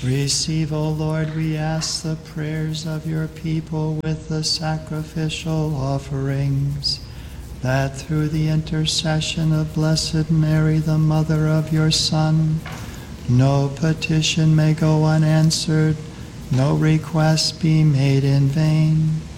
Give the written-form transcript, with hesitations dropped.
Receive, O Lord, we ask, the prayers of your people with the sacrificial offerings, that through the intercession of Blessed Mary, the Mother of your Son, no petition may go unanswered, no request be made in vain.